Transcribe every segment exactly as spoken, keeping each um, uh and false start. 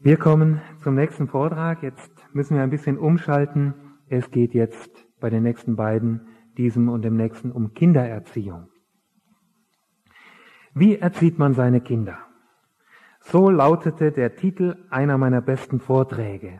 Wir kommen zum nächsten Vortrag. Jetzt müssen wir ein bisschen umschalten. Es geht jetzt bei den nächsten beiden, diesem und dem nächsten, um Kindererziehung. Wie erzieht man seine Kinder? So lautete der Titel einer meiner besten Vorträge.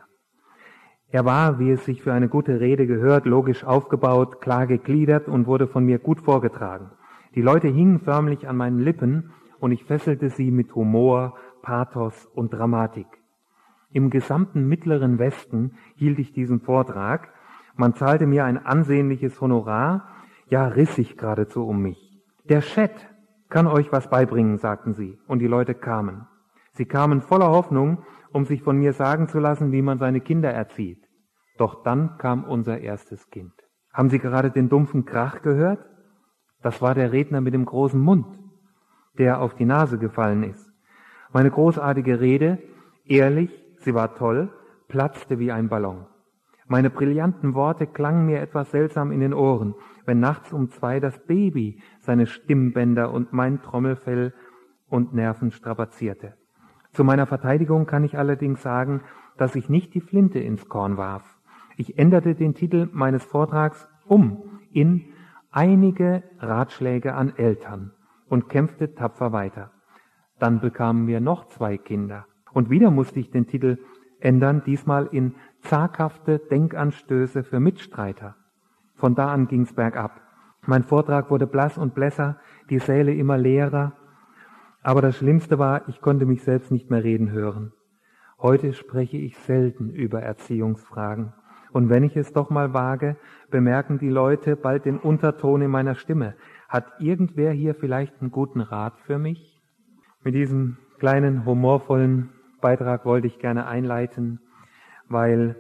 Er war, wie es sich für eine gute Rede gehört, logisch aufgebaut, klar gegliedert und wurde von mir gut vorgetragen. Die Leute hingen förmlich an meinen Lippen und ich fesselte sie mit Humor, Pathos und Dramatik. Im gesamten mittleren Westen hielt ich diesen Vortrag. Man zahlte mir ein ansehnliches Honorar, ja riss sich geradezu um mich. Der Chat kann euch was beibringen, sagten sie, und die Leute kamen. Sie kamen voller Hoffnung, um sich von mir sagen zu lassen, wie man seine Kinder erzieht. Doch dann kam unser erstes Kind. Haben Sie gerade den dumpfen Krach gehört? Das war der Redner mit dem großen Mund, der auf die Nase gefallen ist. Meine großartige Rede, ehrlich, sie war toll, platzte wie ein Ballon. Meine brillanten Worte klangen mir etwas seltsam in den Ohren, wenn nachts um zwei das Baby seine Stimmbänder und mein Trommelfell und Nerven strapazierte. Zu meiner Verteidigung kann ich allerdings sagen, dass ich nicht die Flinte ins Korn warf. Ich änderte den Titel meines Vortrags um in Einige Ratschläge an Eltern und kämpfte tapfer weiter. Dann bekamen wir noch zwei Kinder. Und wieder musste ich den Titel ändern, diesmal in Zaghafte Denkanstöße für Mitstreiter. Von da an ging's bergab. Mein Vortrag wurde blass und blässer, die Säle immer leerer. Aber das Schlimmste war, ich konnte mich selbst nicht mehr reden hören. Heute spreche ich selten über Erziehungsfragen. Und wenn ich es doch mal wage, bemerken die Leute bald den Unterton in meiner Stimme. Hat irgendwer hier vielleicht einen guten Rat für mich? Mit diesem kleinen, humorvollen Beitrag wollte ich gerne einleiten, weil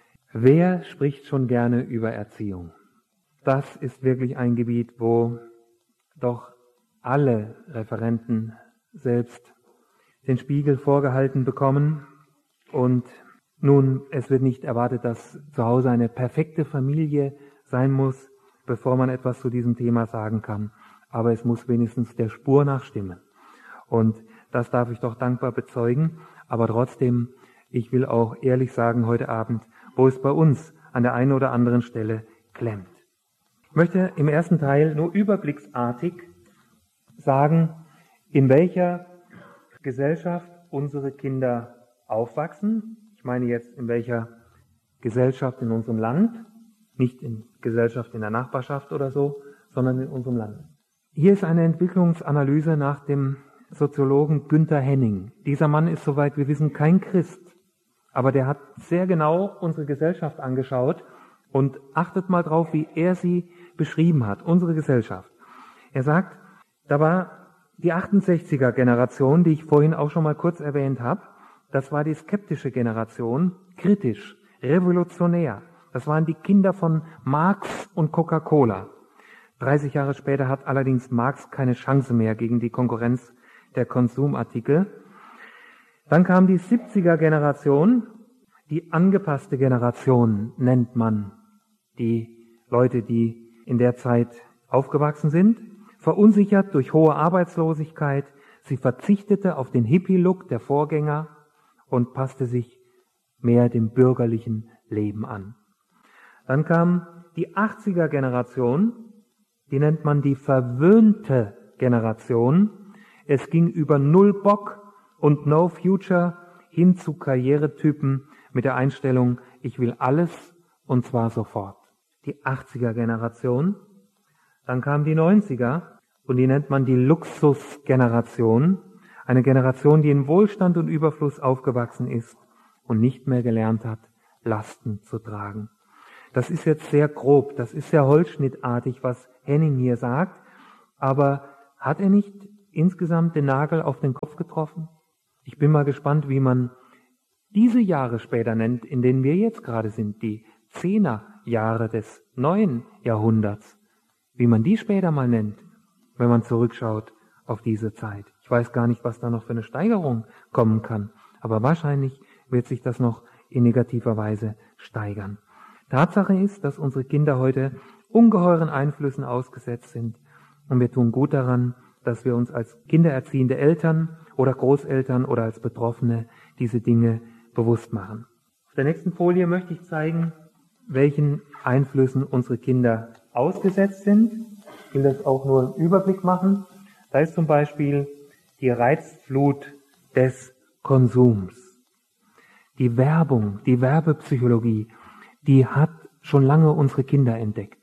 wer spricht schon gerne über Erziehung? Das ist wirklich ein Gebiet, wo doch alle Referenten selbst den Spiegel vorgehalten bekommen. Und nun, es wird nicht erwartet, dass zu Hause eine perfekte Familie sein muss, bevor man etwas zu diesem Thema sagen kann. Aber es muss wenigstens der Spur nach stimmen. Und das darf ich doch dankbar bezeugen. Aber trotzdem, ich will auch ehrlich sagen heute Abend, wo es bei uns an der einen oder anderen Stelle klemmt. Ich möchte im ersten Teil nur überblicksartig sagen, in welcher Gesellschaft unsere Kinder aufwachsen. Ich meine jetzt, in welcher Gesellschaft in unserem Land, nicht in Gesellschaft in der Nachbarschaft oder so, sondern in unserem Land. Hier ist eine Entwicklungsanalyse nach dem Soziologen Günther Henning. Dieser Mann ist, soweit wir wissen, kein Christ, aber der hat sehr genau unsere Gesellschaft angeschaut und achtet mal drauf, wie er sie beschrieben hat, unsere Gesellschaft. Er sagt, da war die achtundsechziger Generation, die ich vorhin auch schon mal kurz erwähnt habe, das war die skeptische Generation, kritisch, revolutionär. Das waren die Kinder von Marx und Coca-Cola. dreißig Jahre später hat allerdings Marx keine Chance mehr gegen die Konkurrenz der Konsumartikel. Dann kam die siebziger Generation, die angepasste Generation nennt man die Leute, die in der Zeit aufgewachsen sind, verunsichert durch hohe Arbeitslosigkeit. Sie verzichtete auf den Hippie-Look der Vorgänger und passte sich mehr dem bürgerlichen Leben an. Dann kam die achtziger Generation, die nennt man die verwöhnte Generation. Es ging über Null Bock und No Future hin zu Karrieretypen mit der Einstellung, ich will alles und zwar sofort. Die achtziger Generation. Dann kam die neunziger und die nennt man die Luxusgeneration. Eine Generation, die in Wohlstand und Überfluss aufgewachsen ist und nicht mehr gelernt hat, Lasten zu tragen. Das ist jetzt sehr grob, das ist sehr holzschnittartig, was Henning hier sagt, aber hat er nicht insgesamt den Nagel auf den Kopf getroffen? Ich bin mal gespannt, wie man diese Jahre später nennt, in denen wir jetzt gerade sind, die Zehnerjahre des neuen Jahrhunderts, wie man die später mal nennt, wenn man zurückschaut auf diese Zeit. Ich weiß gar nicht, was da noch für eine Steigerung kommen kann, aber wahrscheinlich wird sich das noch in negativer Weise steigern. Tatsache ist, dass unsere Kinder heute ungeheuren Einflüssen ausgesetzt sind und wir tun gut daran, dass wir uns als kindererziehende Eltern oder Großeltern oder als Betroffene diese Dinge bewusst machen. Auf der nächsten Folie möchte ich zeigen, welchen Einflüssen unsere Kinder ausgesetzt sind. Ich will das auch nur im Überblick machen. Da ist zum Beispiel die Reizflut des Konsums. Die Werbung, die Werbepsychologie, die hat schon lange unsere Kinder entdeckt.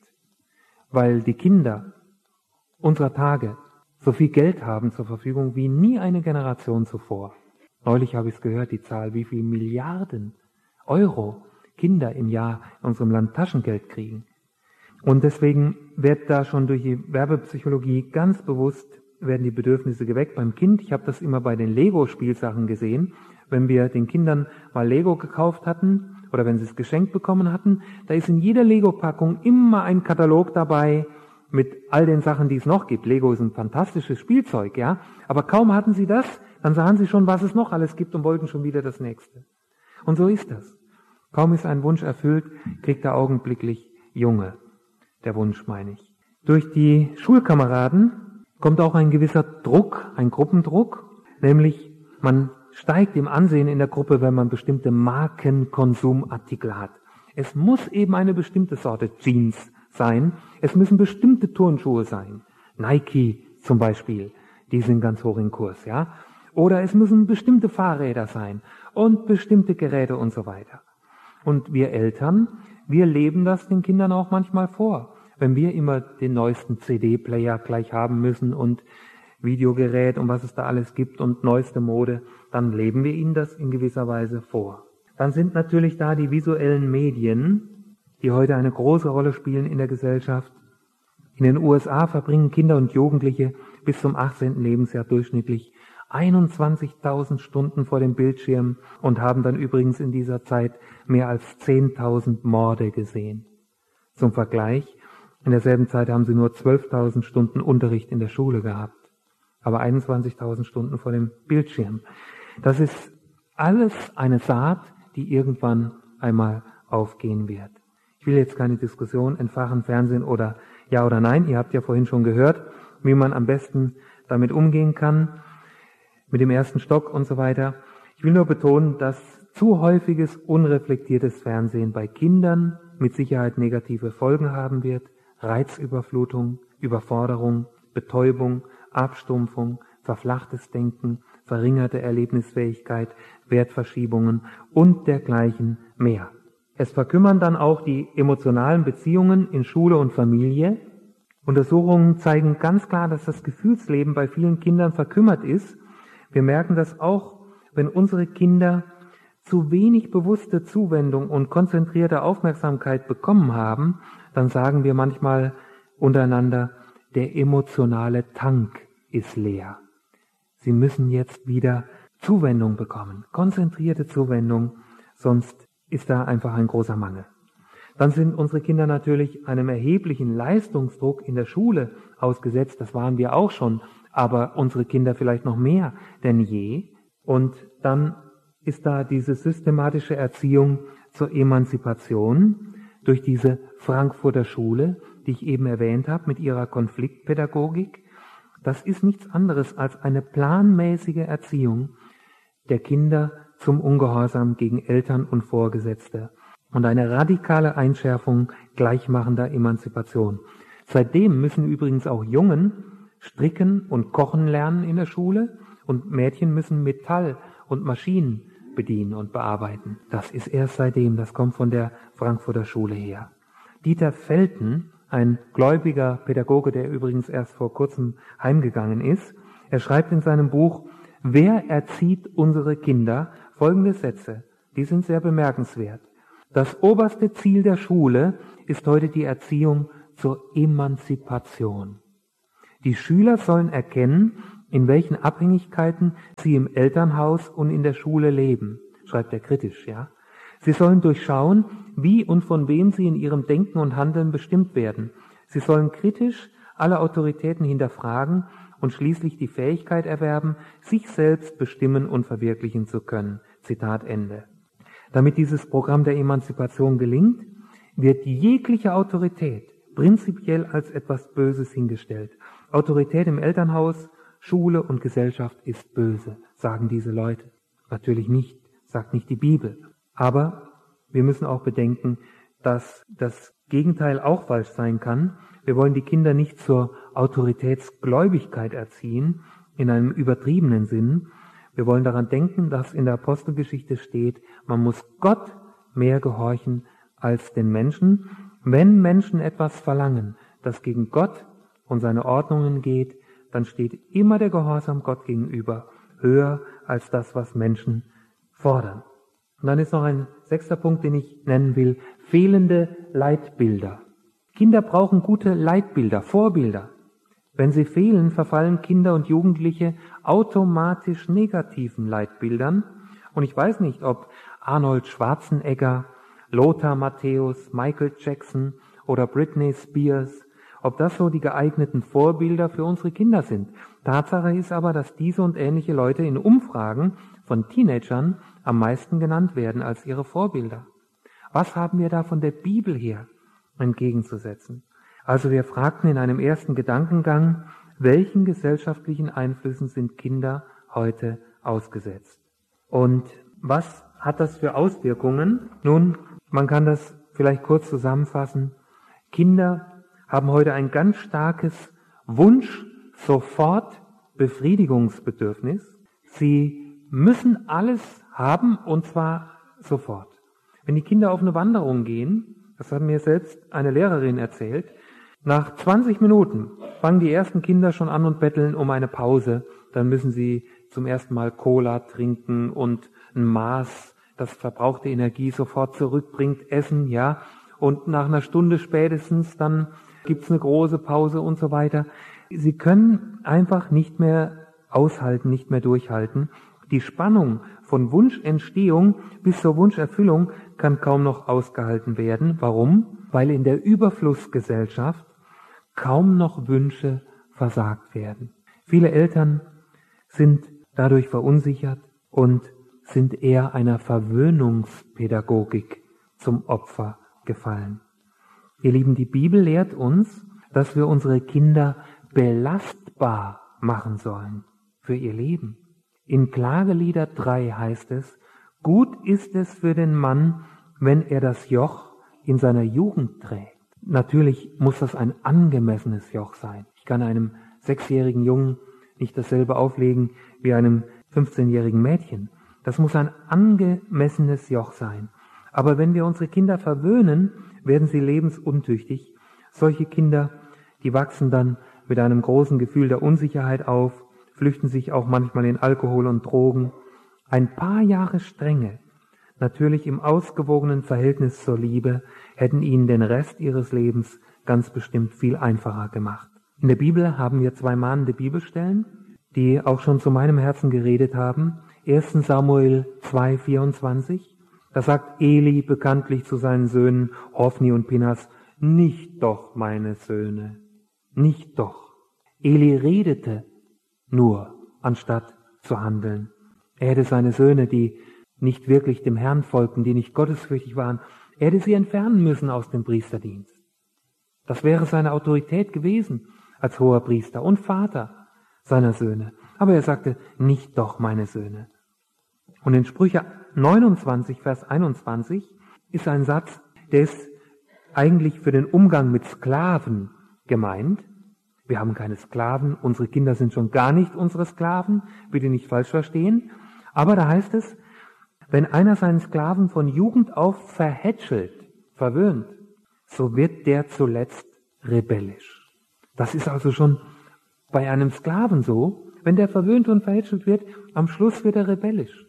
Weil die Kinder unserer Tage so viel Geld haben zur Verfügung wie nie eine Generation zuvor. Neulich habe ich es gehört, die Zahl, wie viel Milliarden Euro Kinder im Jahr in unserem Land Taschengeld kriegen. Und deswegen wird da schon durch die Werbepsychologie ganz bewusst, werden die Bedürfnisse geweckt beim Kind. Ich habe das immer bei den Lego-Spielsachen gesehen. Wenn wir den Kindern mal Lego gekauft hatten oder wenn sie es geschenkt bekommen hatten, da ist in jeder Lego-Packung immer ein Katalog dabei mit all den Sachen, die es noch gibt. Lego ist ein fantastisches Spielzeug, ja. Aber kaum hatten sie das, dann sahen sie schon, was es noch alles gibt und wollten schon wieder das Nächste. Und so ist das. Kaum ist ein Wunsch erfüllt, kriegt er augenblicklich Junge. Der Wunsch, meine ich. Durch die Schulkameraden kommt auch ein gewisser Druck, ein Gruppendruck, nämlich man steigt im Ansehen in der Gruppe, wenn man bestimmte Markenkonsumartikel hat. Es muss eben eine bestimmte Sorte Jeans sein, es müssen bestimmte Turnschuhe sein. Nike zum Beispiel, die sind ganz hoch in Kurs, ja. Oder es müssen bestimmte Fahrräder sein und bestimmte Geräte und so weiter. Und wir Eltern, wir leben das den Kindern auch manchmal vor. Wenn wir immer den neuesten C D-Player gleich haben müssen und Videogerät und was es da alles gibt und neueste Mode, dann leben wir ihnen das in gewisser Weise vor. Dann sind natürlich da die visuellen Medien, die heute eine große Rolle spielen in der Gesellschaft. In den U S A verbringen Kinder und Jugendliche bis zum achtzehnten Lebensjahr durchschnittlich einundzwanzigtausend Stunden vor dem Bildschirm und haben dann übrigens in dieser Zeit mehr als zehntausend Morde gesehen. Zum Vergleich, in derselben Zeit haben sie nur zwölftausend Stunden Unterricht in der Schule gehabt, aber einundzwanzigtausend Stunden vor dem Bildschirm. Das ist alles eine Saat, die irgendwann einmal aufgehen wird. Ich will jetzt keine Diskussion entfachen, Fernsehen oder ja oder nein. Ihr habt ja vorhin schon gehört, wie man am besten damit umgehen kann, mit dem ersten Stock und so weiter. Ich will nur betonen, dass zu häufiges, unreflektiertes Fernsehen bei Kindern mit Sicherheit negative Folgen haben wird. Reizüberflutung, Überforderung, Betäubung, Abstumpfung, verflachtes Denken, verringerte Erlebnisfähigkeit, Wertverschiebungen und dergleichen mehr. Es verkümmern dann auch die emotionalen Beziehungen in Schule und Familie. Untersuchungen zeigen ganz klar, dass das Gefühlsleben bei vielen Kindern verkümmert ist. Wir merken das auch, wenn unsere Kinder zu wenig bewusste Zuwendung und konzentrierte Aufmerksamkeit bekommen haben, dann sagen wir manchmal untereinander, der emotionale Tank ist leer. Sie müssen jetzt wieder Zuwendung bekommen, konzentrierte Zuwendung, sonst ist da einfach ein großer Mangel. Dann sind unsere Kinder natürlich einem erheblichen Leistungsdruck in der Schule ausgesetzt, das waren wir auch schon, aber unsere Kinder vielleicht noch mehr denn je. Und dann ist da diese systematische Erziehung zur Emanzipation durch diese Frankfurter Schule, die ich eben erwähnt habe, mit ihrer Konfliktpädagogik. Das ist nichts anderes als eine planmäßige Erziehung der Kinder zum Ungehorsam gegen Eltern und Vorgesetzte und eine radikale Einschärfung gleichmachender Emanzipation. Seitdem müssen übrigens auch Jungen stricken und kochen lernen in der Schule und Mädchen müssen Metall und Maschinen bedienen und bearbeiten. Das ist erst seitdem, das kommt von der Frankfurter Schule her. Dieter Felten, ein gläubiger Pädagoge, der übrigens erst vor kurzem heimgegangen ist, er schreibt in seinem Buch Wer erzieht unsere Kinder? Folgende Sätze, die sind sehr bemerkenswert. Das oberste Ziel der Schule ist heute die Erziehung zur Emanzipation. Die Schüler sollen erkennen, in welchen Abhängigkeiten sie im Elternhaus und in der Schule leben, schreibt er kritisch, ja. Sie sollen durchschauen, wie und von wem sie in ihrem Denken und Handeln bestimmt werden. Sie sollen kritisch alle Autoritäten hinterfragen und schließlich die Fähigkeit erwerben, sich selbst bestimmen und verwirklichen zu können. Zitat Ende. Damit dieses Programm der Emanzipation gelingt, wird jegliche Autorität prinzipiell als etwas Böses hingestellt. Autorität im Elternhaus Schule und Gesellschaft ist böse, sagen diese Leute. Natürlich nicht, sagt nicht die Bibel. Aber wir müssen auch bedenken, dass das Gegenteil auch falsch sein kann. Wir wollen die Kinder nicht zur Autoritätsgläubigkeit erziehen, in einem übertriebenen Sinn. Wir wollen daran denken, dass in der Apostelgeschichte steht, man muss Gott mehr gehorchen als den Menschen. Wenn Menschen etwas verlangen, das gegen Gott und seine Ordnungen geht, dann steht immer der Gehorsam Gott gegenüber höher als das, was Menschen fordern. Und dann ist noch ein sechster Punkt, den ich nennen will, fehlende Leitbilder. Kinder brauchen gute Leitbilder, Vorbilder. Wenn sie fehlen, verfallen Kinder und Jugendliche automatisch negativen Leitbildern. Und ich weiß nicht, ob Arnold Schwarzenegger, Lothar Matthäus, Michael Jackson oder Britney Spears, ob das so die geeigneten Vorbilder für unsere Kinder sind. Tatsache ist aber, dass diese und ähnliche Leute in Umfragen von Teenagern am meisten genannt werden als ihre Vorbilder. Was haben wir da von der Bibel her entgegenzusetzen? Also wir fragten in einem ersten Gedankengang, welchen gesellschaftlichen Einflüssen sind Kinder heute ausgesetzt? Und was hat das für Auswirkungen? Nun, man kann das vielleicht kurz zusammenfassen. Kinder haben heute ein ganz starkes Wunsch, sofort Befriedigungsbedürfnis. Sie müssen alles haben und zwar sofort. Wenn die Kinder auf eine Wanderung gehen, das hat mir selbst eine Lehrerin erzählt, nach zwanzig Minuten fangen die ersten Kinder schon an und betteln um eine Pause. Dann müssen sie zum ersten Mal Cola trinken und ein Maß, das verbrauchte Energie sofort zurückbringt, essen, ja. Und nach einer Stunde spätestens, dann gibt's eine große Pause und so weiter. Sie können einfach nicht mehr aushalten, nicht mehr durchhalten. Die Spannung von Wunschentstehung bis zur Wunscherfüllung kann kaum noch ausgehalten werden. Warum? Weil in der Überflussgesellschaft kaum noch Wünsche versagt werden. Viele Eltern sind dadurch verunsichert und sind eher einer Verwöhnungspädagogik zum Opfer gefallen. Ihr Lieben, die Bibel lehrt uns, dass wir unsere Kinder belastbar machen sollen für ihr Leben. In Klagelieder drei heißt es, gut ist es für den Mann, wenn er das Joch in seiner Jugend trägt. Natürlich muss das ein angemessenes Joch sein. Ich kann einem sechsjährigen Jungen nicht dasselbe auflegen wie einem fünfzehnjährigen Mädchen. Das muss ein angemessenes Joch sein. Aber wenn wir unsere Kinder verwöhnen, werden sie lebensuntüchtig. Solche Kinder, die wachsen dann mit einem großen Gefühl der Unsicherheit auf, flüchten sich auch manchmal in Alkohol und Drogen. Ein paar Jahre Strenge, natürlich im ausgewogenen Verhältnis zur Liebe, hätten ihnen den Rest ihres Lebens ganz bestimmt viel einfacher gemacht. In der Bibel haben wir zwei mahnende Bibelstellen, die auch schon zu meinem Herzen geredet haben. erster Samuel zwei vierundzwanzig, da sagt Eli bekanntlich zu seinen Söhnen Hofni und Pinhas, nicht doch, meine Söhne, nicht doch. Eli redete nur, anstatt zu handeln. Er hätte seine Söhne, die nicht wirklich dem Herrn folgten, die nicht gottesfürchtig waren, er hätte sie entfernen müssen aus dem Priesterdienst. Das wäre seine Autorität gewesen als hoher Priester und Vater seiner Söhne. Aber er sagte, nicht doch, meine Söhne. Und in Sprüche neunundzwanzig, Vers einundzwanzig ist ein Satz, der ist eigentlich für den Umgang mit Sklaven gemeint. Wir haben keine Sklaven, unsere Kinder sind schon gar nicht unsere Sklaven, bitte nicht falsch verstehen. Aber da heißt es, wenn einer seinen Sklaven von Jugend auf verhätschelt, verwöhnt, so wird der zuletzt rebellisch. Das ist also schon bei einem Sklaven so, wenn der verwöhnt und verhätschelt wird, am Schluss wird er rebellisch.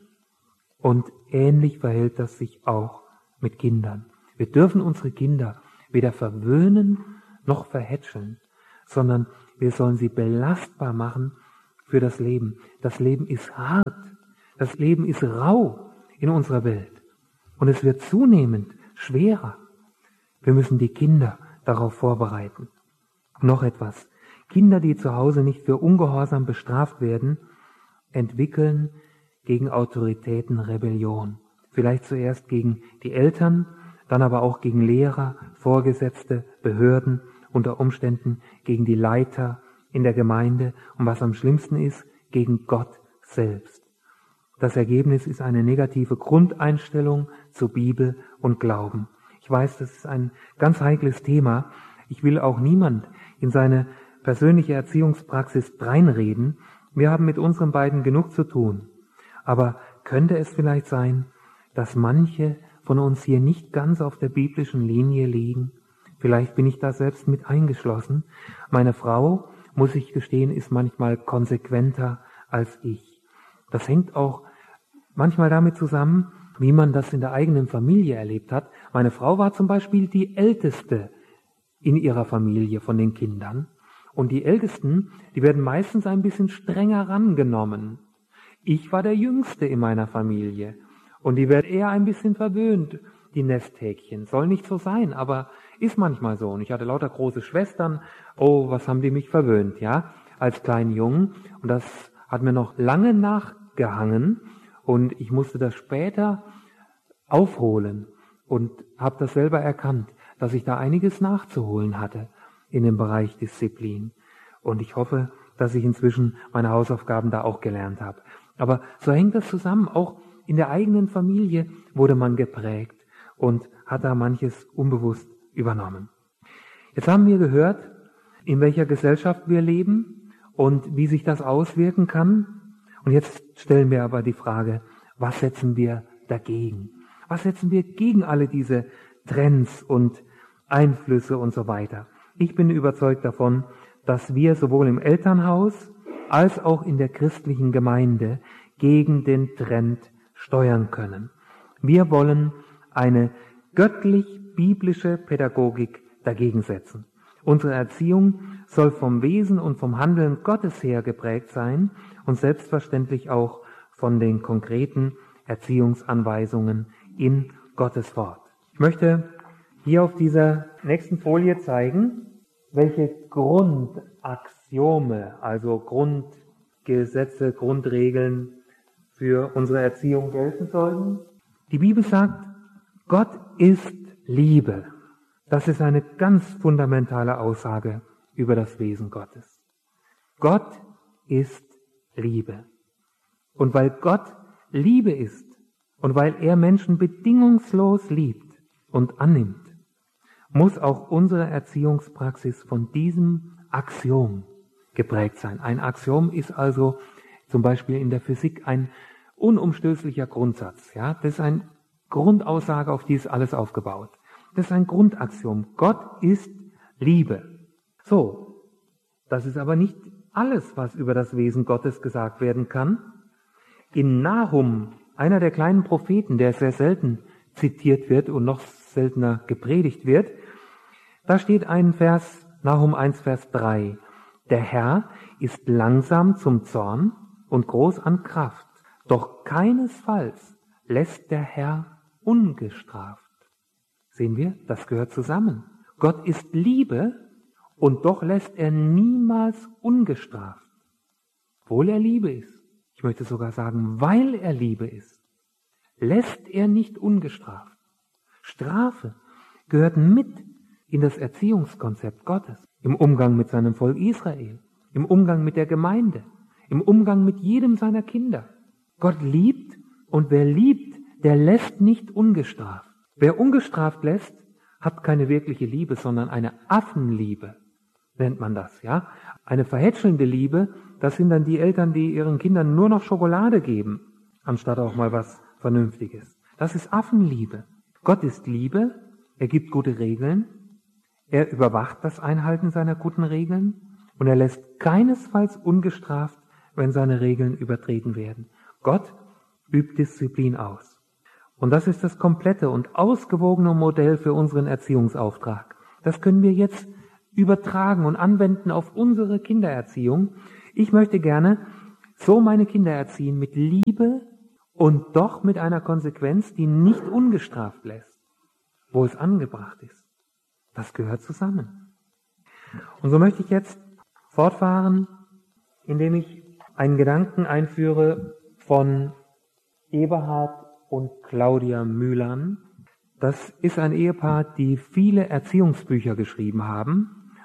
Und ähnlich verhält das sich auch mit Kindern. Wir dürfen unsere Kinder weder verwöhnen noch verhätscheln, sondern wir sollen sie belastbar machen für das Leben. Das Leben ist hart, das Leben ist rau in unserer Welt und es wird zunehmend schwerer. Wir müssen die Kinder darauf vorbereiten. Noch etwas. Kinder, die zu Hause nicht für Ungehorsam bestraft werden, entwickeln gegen Autoritäten Rebellion. Vielleicht zuerst gegen die Eltern, dann aber auch gegen Lehrer, Vorgesetzte, Behörden, unter Umständen gegen die Leiter in der Gemeinde und was am schlimmsten ist, gegen Gott selbst. Das Ergebnis ist eine negative Grundeinstellung zur Bibel und Glauben. Ich weiß, das ist ein ganz heikles Thema. Ich will auch niemand in seine persönliche Erziehungspraxis dreinreden. Wir haben mit unseren beiden genug zu tun. Aber könnte es vielleicht sein, dass manche von uns hier nicht ganz auf der biblischen Linie liegen? Vielleicht bin ich da selbst mit eingeschlossen. Meine Frau, muss ich gestehen, ist manchmal konsequenter als ich. Das hängt auch manchmal damit zusammen, wie man das in der eigenen Familie erlebt hat. Meine Frau war zum Beispiel die Älteste in ihrer Familie von den Kindern. Und die Ältesten, die werden meistens ein bisschen strenger rangenommen. Ich war der Jüngste in meiner Familie. Und die werden eher ein bisschen verwöhnt, die Nesthäkchen. Soll nicht so sein, aber ist manchmal so. Und ich hatte lauter große Schwestern. Oh, was haben die mich verwöhnt, ja, als kleinen Jungen. Und das hat mir noch lange nachgehangen. Und ich musste das später aufholen und habe das selber erkannt, dass ich da einiges nachzuholen hatte in dem Bereich Disziplin. Und ich hoffe, dass ich inzwischen meine Hausaufgaben da auch gelernt habe. Aber so hängt das zusammen. Auch in der eigenen Familie wurde man geprägt und hat da manches unbewusst übernommen. Jetzt haben wir gehört, in welcher Gesellschaft wir leben und wie sich das auswirken kann. Und jetzt stellen wir aber die Frage, was setzen wir dagegen? Was setzen wir gegen alle diese Trends und Einflüsse und so weiter? Ich bin überzeugt davon, dass wir sowohl im Elternhaus als auch in der christlichen Gemeinde gegen den Trend steuern können. Wir wollen eine göttlich-biblische Pädagogik dagegen setzen. Unsere Erziehung soll vom Wesen und vom Handeln Gottes her geprägt sein und selbstverständlich auch von den konkreten Erziehungsanweisungen in Gottes Wort. Ich möchte hier auf dieser nächsten Folie zeigen, welche Grundaxiome, also Grundgesetze, Grundregeln für unsere Erziehung gelten sollen. Die Bibel sagt, Gott ist Liebe. Das ist eine ganz fundamentale Aussage über das Wesen Gottes. Gott ist Liebe. Und weil Gott Liebe ist und weil er Menschen bedingungslos liebt und annimmt, muss auch unsere Erziehungspraxis von diesem Axiom geprägt sein. Ein Axiom ist also zum Beispiel in der Physik ein unumstößlicher Grundsatz. Ja, das ist eine Grundaussage, auf die ist alles aufgebaut. Das ist ein Grundaxiom. Gott ist Liebe. So, das ist aber nicht alles, was über das Wesen Gottes gesagt werden kann. In Nahum, einer der kleinen Propheten, der sehr selten zitiert wird und noch seltener gepredigt wird, da steht ein Vers, Nahum eins, Vers drei. Der Herr ist langsam zum Zorn und groß an Kraft, doch keinesfalls lässt der Herr ungestraft. Sehen wir, das gehört zusammen. Gott ist Liebe und doch lässt er niemals ungestraft. Obwohl er Liebe ist. Ich möchte sogar sagen, weil er Liebe ist, lässt er nicht ungestraft. Strafe gehört mit in das Erziehungskonzept Gottes, im Umgang mit seinem Volk Israel, im Umgang mit der Gemeinde, im Umgang mit jedem seiner Kinder. Gott liebt und wer liebt, der lässt nicht ungestraft. Wer ungestraft lässt, hat keine wirkliche Liebe, sondern eine Affenliebe, nennt man das, ja? Eine verhätschelnde Liebe, das sind dann die Eltern, die ihren Kindern nur noch Schokolade geben, anstatt auch mal was Vernünftiges. Das ist Affenliebe. Gott ist Liebe, er gibt gute Regeln, er überwacht das Einhalten seiner guten Regeln und er lässt keinesfalls ungestraft, wenn seine Regeln übertreten werden. Gott übt Disziplin aus. Und das ist das komplette und ausgewogene Modell für unseren Erziehungsauftrag. Das können wir jetzt übertragen und anwenden auf unsere Kindererziehung. Ich möchte gerne so meine Kinder erziehen mit Liebe und doch mit einer Konsequenz, die nicht ungestraft lässt, wo es angebracht ist. Das gehört zusammen. Und so möchte ich jetzt fortfahren, indem ich einen Gedanken einführe von Eberhard und Claudia Mühlern. Das ist ein Ehepaar, die viele Erziehungsbücher geschrieben haben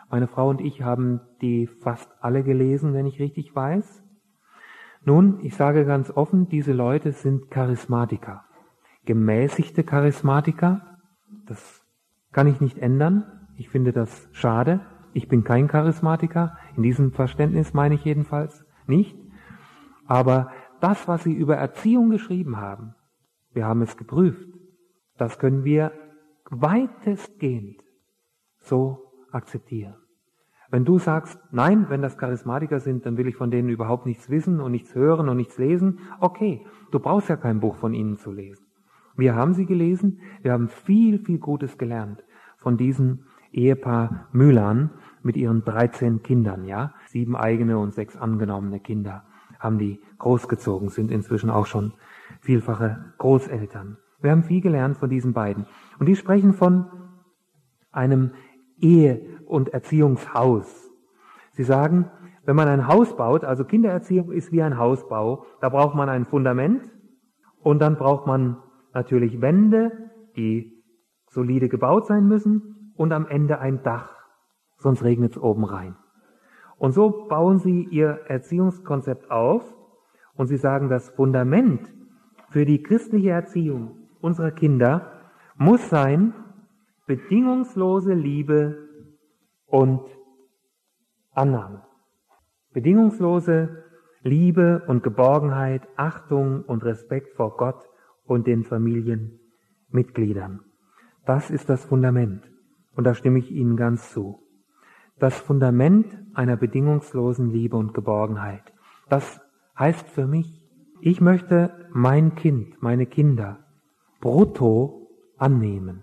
Meine Frau und ich haben die fast alle gelesen, wenn ich richtig weiß. Nun, ich sage ganz offen, diese Leute sind Charismatiker. Gemäßigte Charismatiker. Das kann ich nicht ändern. Ich finde das schade. Ich bin kein Charismatiker. In diesem Verständnis meine ich jedenfalls nicht. Aber das, was sie über Erziehung geschrieben haben, wir haben es geprüft, das können wir weitestgehend so akzeptieren. Wenn du sagst, nein, wenn das Charismatiker sind, dann will ich von denen überhaupt nichts wissen und nichts hören und nichts lesen, okay, du brauchst ja kein Buch von ihnen zu lesen. Wir haben sie gelesen, wir haben viel, viel Gutes gelernt von diesem Ehepaar Mühlern mit ihren dreizehn Kindern, ja, sieben eigene und sechs angenommene Kinder haben die großgezogen, sind inzwischen auch schon vielfache Großeltern. Wir haben viel gelernt von diesen beiden. Und die sprechen von einem Ehe- und Erziehungshaus. Sie sagen, wenn man ein Haus baut, also Kindererziehung ist wie ein Hausbau, da braucht man ein Fundament und dann braucht man natürlich Wände, die solide gebaut sein müssen und am Ende ein Dach, sonst regnet es oben rein. Und so bauen sie ihr Erziehungskonzept auf und sie sagen, das Fundament für die christliche Erziehung unserer Kinder muss sein bedingungslose Liebe und Annahme. Bedingungslose Liebe und Geborgenheit, Achtung und Respekt vor Gott und den Familienmitgliedern. Das ist das Fundament. Und da stimme ich Ihnen ganz zu. Das Fundament einer bedingungslosen Liebe und Geborgenheit. Das heißt für mich, ich möchte mein Kind, meine Kinder brutto annehmen.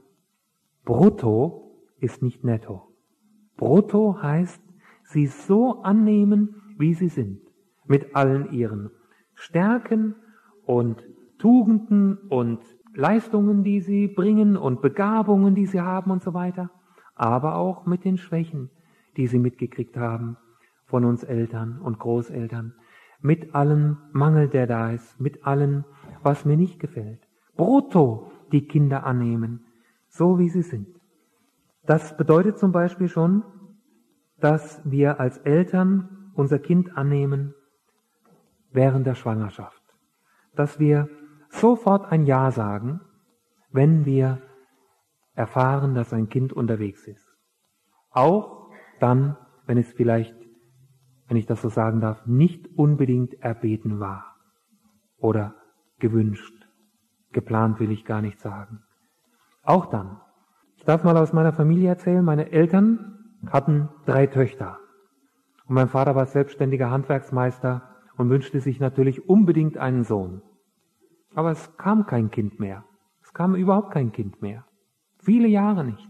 Brutto ist nicht netto. Brutto heißt, sie so annehmen, wie sie sind. Mit allen ihren Stärken und Tugenden und Leistungen, die sie bringen und Begabungen, die sie haben und so weiter. Aber auch mit den Schwächen, die sie mitgekriegt haben von uns Eltern und Großeltern. Mit allem Mangel, der da ist, mit allem, was mir nicht gefällt. Brutto die Kinder annehmen, so wie sie sind. Das bedeutet zum Beispiel schon, dass wir als Eltern unser Kind annehmen während der Schwangerschaft. Dass wir sofort ein Ja sagen, wenn wir erfahren, dass ein Kind unterwegs ist. Auch dann, wenn es vielleicht, wenn ich das so sagen darf, nicht unbedingt erbeten war oder gewünscht. Geplant will ich gar nicht sagen. Auch dann. Ich darf mal aus meiner Familie erzählen, meine Eltern hatten drei Töchter. Und mein Vater war selbstständiger Handwerksmeister und wünschte sich natürlich unbedingt einen Sohn. Aber es kam kein Kind mehr. Es kam überhaupt kein Kind mehr. Viele Jahre nicht.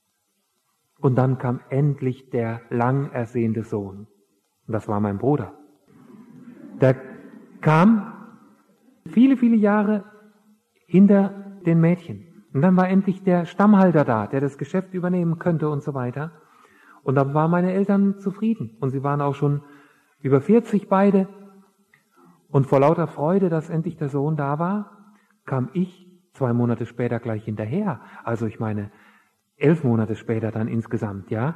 Und dann kam endlich der lang ersehnte Sohn. Und das war mein Bruder. Der kam viele, viele Jahre hinter den Mädchen. Und dann war endlich der Stammhalter da, der das Geschäft übernehmen könnte und so weiter. Und dann waren meine Eltern zufrieden. Und sie waren auch schon über vierzig beide. Und vor lauter Freude, dass endlich der Sohn da war, kam ich zwei Monate später gleich hinterher. Also ich meine, elf Monate später dann insgesamt, ja.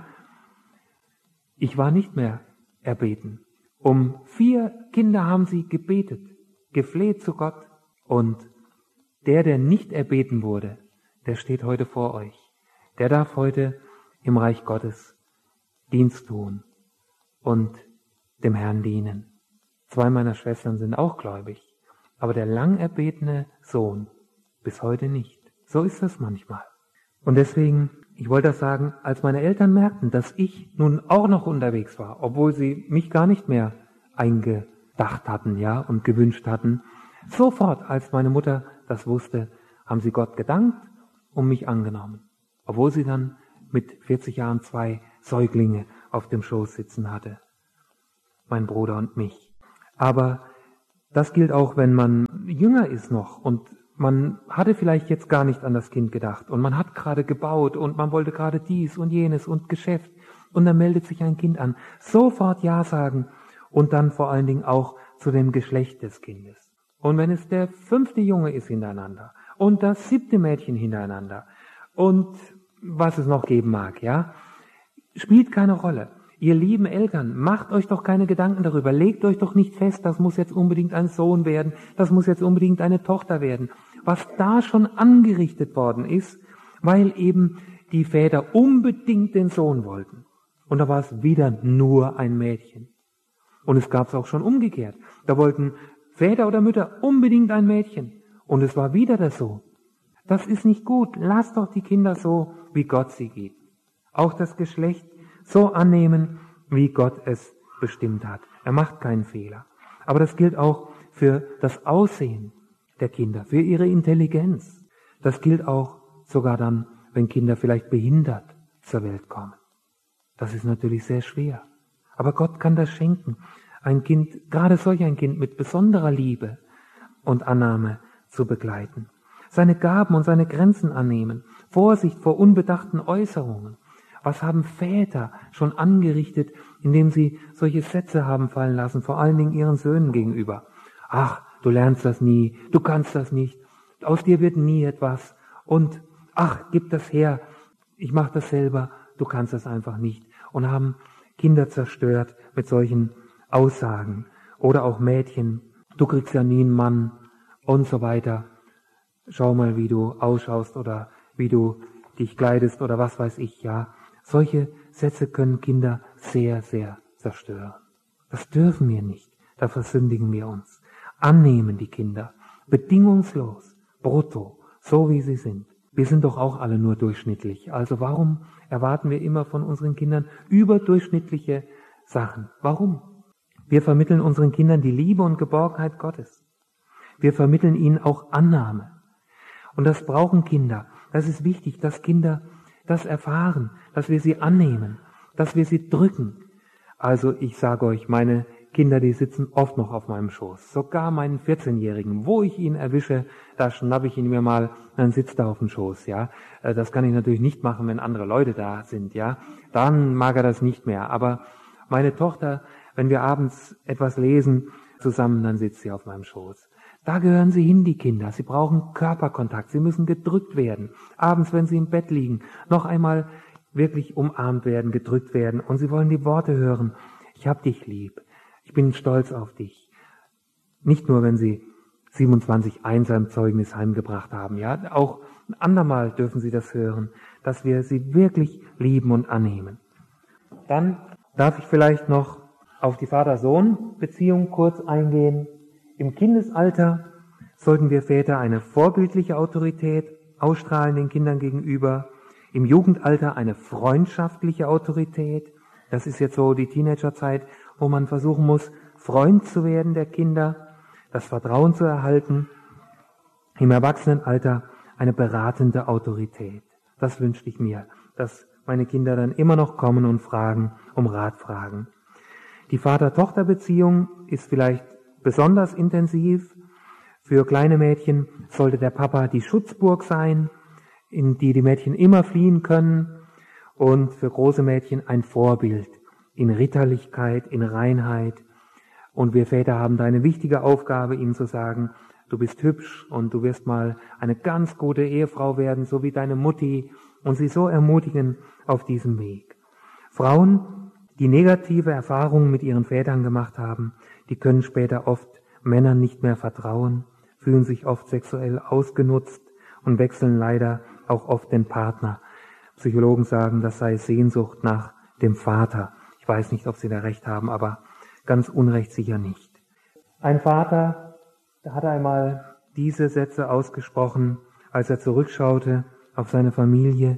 Ich war nicht mehr erbeten. Um vier Kinder haben sie gebetet, gefleht zu Gott. Und der, der nicht erbeten wurde, der steht heute vor euch. Der darf heute im Reich Gottes Dienst tun und dem Herrn dienen. Zwei meiner Schwestern sind auch gläubig, aber der lang erbetene Sohn bis heute nicht. So ist das manchmal. Und deswegen, ich wollte das sagen, als meine Eltern merkten, dass ich nun auch noch unterwegs war, obwohl sie mich gar nicht mehr eingedacht hatten, ja, und gewünscht hatten, sofort, als meine Mutter das wusste, haben sie Gott gedankt und mich angenommen. Obwohl sie dann mit vierzig Jahren zwei Säuglinge auf dem Schoß sitzen hatte. Mein Bruder und mich. Aber das gilt auch, wenn man jünger ist noch und man hatte vielleicht jetzt gar nicht an das Kind gedacht und man hat gerade gebaut und man wollte gerade dies und jenes und Geschäft und dann meldet sich ein Kind an. Sofort Ja sagen und dann vor allen Dingen auch zu dem Geschlecht des Kindes. Und wenn es der fünfte Junge ist hintereinander und das siebte Mädchen hintereinander und was es noch geben mag, ja, spielt keine Rolle. Ihr lieben Eltern, macht euch doch keine Gedanken darüber. Legt euch doch nicht fest, das muss jetzt unbedingt ein Sohn werden, das muss jetzt unbedingt eine Tochter werden. Was da schon angerichtet worden ist, weil eben die Väter unbedingt den Sohn wollten. Und da war es wieder nur ein Mädchen. Und es gab es auch schon umgekehrt. Da wollten Väter oder Mütter unbedingt ein Mädchen. Und es war wieder der Sohn. Das ist nicht gut. Lasst doch die Kinder so, wie Gott sie gibt. Auch das Geschlecht so annehmen, wie Gott es bestimmt hat. Er macht keinen Fehler. Aber das gilt auch für das Aussehen der Kinder, für ihre Intelligenz. Das gilt auch sogar dann, wenn Kinder vielleicht behindert zur Welt kommen. Das ist natürlich sehr schwer. Aber Gott kann das schenken. Ein Kind, gerade solch ein Kind mit besonderer Liebe und Annahme zu begleiten. Seine Gaben und seine Grenzen annehmen. Vorsicht vor unbedachten Äußerungen. Was haben Väter schon angerichtet, indem sie solche Sätze haben fallen lassen, vor allen Dingen ihren Söhnen gegenüber. Ach, du lernst das nie, du kannst das nicht, aus dir wird nie etwas. Und ach, gib das her, ich mach das selber, du kannst das einfach nicht. Und haben Kinder zerstört mit solchen Aussagen. Oder auch Mädchen, du kriegst ja nie einen Mann und so weiter. Schau mal, wie du ausschaust oder wie du dich kleidest oder was weiß ich, ja. Solche Sätze können Kinder sehr, sehr zerstören. Das dürfen wir nicht. Da versündigen wir uns. Annehmen die Kinder. Bedingungslos. Brutto. So wie sie sind. Wir sind doch auch alle nur durchschnittlich. Also warum erwarten wir immer von unseren Kindern überdurchschnittliche Sachen? Warum? Wir vermitteln unseren Kindern die Liebe und Geborgenheit Gottes. Wir vermitteln ihnen auch Annahme. Und das brauchen Kinder. Das ist wichtig, dass Kinder das erfahren, dass wir sie annehmen, dass wir sie drücken. Also ich sage euch, meine Kinder, die sitzen oft noch auf meinem Schoß. Sogar meinen vierzehnjährigen, wo ich ihn erwische, da schnappe ich ihn mir mal, dann sitzt er auf dem Schoß, ja. Das kann ich natürlich nicht machen, wenn andere Leute da sind, ja. Dann mag er das nicht mehr. Aber meine Tochter, wenn wir abends etwas lesen zusammen, dann sitzt sie auf meinem Schoß. Da gehören sie hin, die Kinder. Sie brauchen Körperkontakt. Sie müssen gedrückt werden. Abends, wenn sie im Bett liegen, noch einmal wirklich umarmt werden, gedrückt werden. Und sie wollen die Worte hören. Ich hab dich lieb. Ich bin stolz auf dich. Nicht nur, wenn sie siebenundzwanzig Einser im Zeugnis heimgebracht haben. Ja, auch ein andermal dürfen sie das hören, dass wir sie wirklich lieben und annehmen. Dann darf ich vielleicht noch auf die Vater-Sohn-Beziehung kurz eingehen. Im Kindesalter sollten wir Väter eine vorbildliche Autorität ausstrahlen den Kindern gegenüber. Im Jugendalter eine freundschaftliche Autorität. Das ist jetzt so die Teenagerzeit, wo man versuchen muss, Freund zu werden der Kinder, das Vertrauen zu erhalten. Im Erwachsenenalter eine beratende Autorität. Das wünschte ich mir, dass meine Kinder dann immer noch kommen und fragen, um Rat fragen. Die Vater-Tochter-Beziehung ist vielleicht besonders intensiv. Für kleine Mädchen sollte der Papa die Schutzburg sein, in die die Mädchen immer fliehen können, und für große Mädchen ein Vorbild in Ritterlichkeit, in Reinheit. Und wir Väter haben da eine wichtige Aufgabe, ihnen zu sagen, du bist hübsch und du wirst mal eine ganz gute Ehefrau werden, so wie deine Mutti, und sie so ermutigen auf diesem Weg. Frauen, die negative Erfahrungen mit ihren Vätern gemacht haben, die können später oft Männern nicht mehr vertrauen, fühlen sich oft sexuell ausgenutzt und wechseln leider auch oft den Partner. Psychologen sagen, das sei Sehnsucht nach dem Vater. Ich weiß nicht, ob sie da recht haben, aber ganz unrecht sicher nicht. Ein Vater, der hat einmal diese Sätze ausgesprochen, als er zurückschaute auf seine Familie.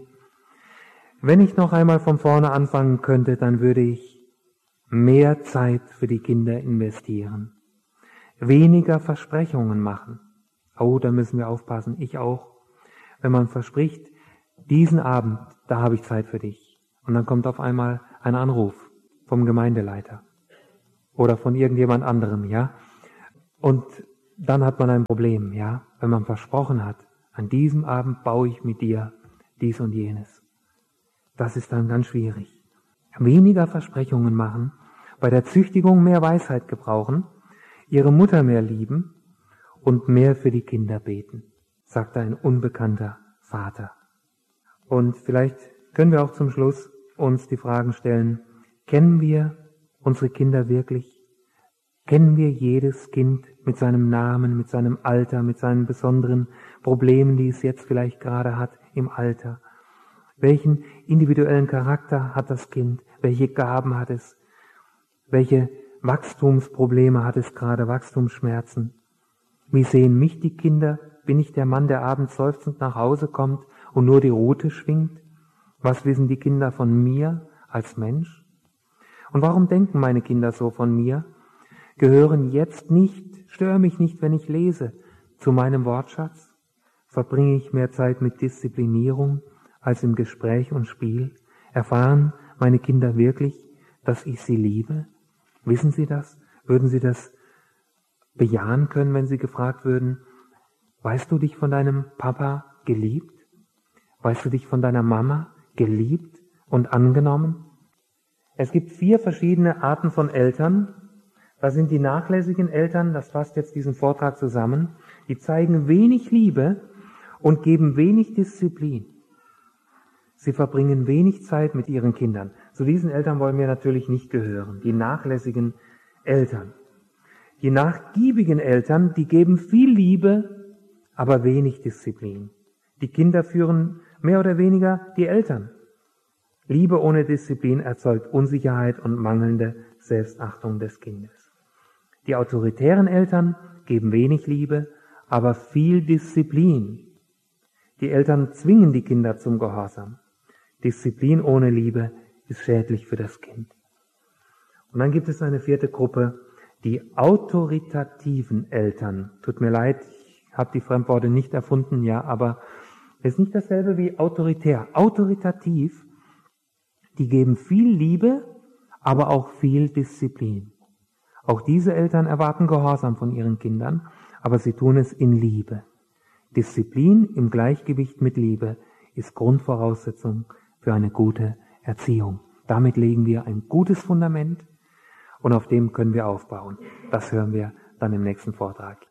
Wenn ich noch einmal von vorne anfangen könnte, dann würde ich mehr Zeit für die Kinder investieren, weniger Versprechungen machen. Oh, da müssen wir aufpassen, ich auch. Wenn man verspricht, diesen Abend, da habe ich Zeit für dich. Und dann kommt auf einmal ein Anruf vom Gemeindeleiter oder von irgendjemand anderem, ja. Und dann hat man ein Problem, ja, wenn man versprochen hat, an diesem Abend baue ich mit dir dies und jenes. Das ist dann ganz schwierig. Weniger Versprechungen machen, bei der Züchtigung mehr Weisheit gebrauchen, ihre Mutter mehr lieben und mehr für die Kinder beten, sagte ein unbekannter Vater. Und vielleicht können wir auch zum Schluss uns die Fragen stellen, kennen wir unsere Kinder wirklich? Kennen wir jedes Kind mit seinem Namen, mit seinem Alter, mit seinen besonderen Problemen, die es jetzt vielleicht gerade hat im Alter? Welchen individuellen Charakter hat das Kind? Welche Gaben hat es? Welche Wachstumsprobleme hat es gerade, Wachstumsschmerzen? Wie sehen mich die Kinder? Bin ich der Mann, der abends seufzend nach Hause kommt und nur die Rute schwingt? Was wissen die Kinder von mir als Mensch? Und warum denken meine Kinder so von mir? Gehören jetzt nicht, störe mich nicht, wenn ich lese, zu meinem Wortschatz? Verbringe ich mehr Zeit mit Disziplinierung als im Gespräch und Spiel? Erfahren meine Kinder wirklich, dass ich sie liebe? Wissen sie das? Würden sie das bejahen können, wenn sie gefragt würden, weißt du dich von deinem Papa geliebt? Weißt du dich von deiner Mama geliebt und angenommen? Es gibt vier verschiedene Arten von Eltern. Das sind die nachlässigen Eltern, das fasst jetzt diesen Vortrag zusammen. Die zeigen wenig Liebe und geben wenig Disziplin. Sie verbringen wenig Zeit mit ihren Kindern. Zu diesen Eltern wollen wir natürlich nicht gehören, die nachlässigen Eltern. Die nachgiebigen Eltern, die geben viel Liebe, aber wenig Disziplin. Die Kinder führen mehr oder weniger die Eltern. Liebe ohne Disziplin erzeugt Unsicherheit und mangelnde Selbstachtung des Kindes. Die autoritären Eltern geben wenig Liebe, aber viel Disziplin. Die Eltern zwingen die Kinder zum Gehorsam. Disziplin ohne Liebe ist schädlich für das Kind. Und dann gibt es eine vierte Gruppe, die autoritativen Eltern. Tut mir leid, ich habe die Fremdworte nicht erfunden, ja, aber es ist nicht dasselbe wie autoritär. Autoritativ, die geben viel Liebe, aber auch viel Disziplin. Auch diese Eltern erwarten Gehorsam von ihren Kindern, aber sie tun es in Liebe. Disziplin im Gleichgewicht mit Liebe ist Grundvoraussetzung für eine gute Erziehung. Damit legen wir ein gutes Fundament und auf dem können wir aufbauen. Das hören wir dann im nächsten Vortrag.